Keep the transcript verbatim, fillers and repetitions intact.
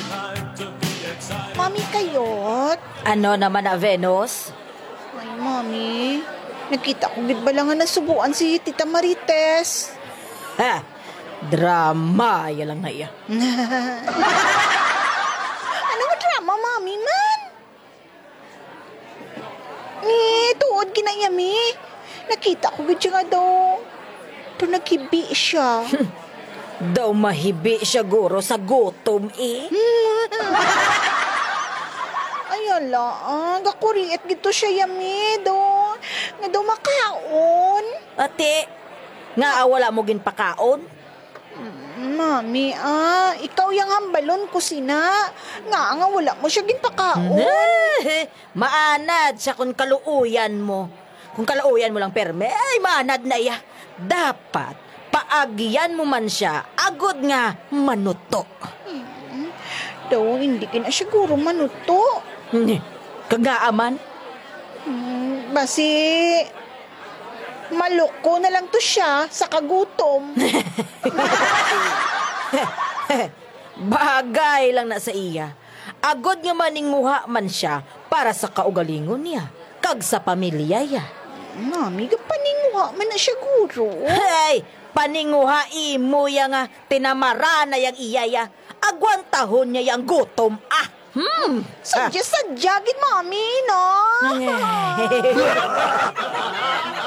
Mami, kayot? Ano naman na, Venus? Ay, Mami. Nakita ko gid ba lang nga nasubuan si Tita Marites? Ha? Drama, yalang na iya. Ano nga drama, Mami, man? Ni, tuod ginayami. Nakita ko gid siya nga daw. Pero naghibi siya. Daw mahibi siya guro sa gutom eh. Ayala, ah, gakuriit gito siya yami do. Nga daw makaon. Ate, nga wala mo ginpakaon? Mami, ah, ikaw yung hambalon ko sina. Nga nga wala mo siya ginpakaon. Eh, maanad siya kung kaluuyan mo. Kung kaluuyan mo lang perme, ay maanad na iya. Dapat, paagyan mo man siya, agod nga manuto. Hmm, daw, hindi kina siguro manuto. Hmm, kagaaman? Hmm, basi, maloko na lang to siya sa kagutom. Bagay lang na sa iya. Agod nga maninguha man siya para sa kaugalingon niya, kag sa pamilya ya. Mami, paninguha man na siya guro. Hey, paninguha imo ya nga tinamara na yang iyaya. Agwan tahon niya yang gutom. Ah, hmm. Sadya-sadya, gid, Mami, no? Ah.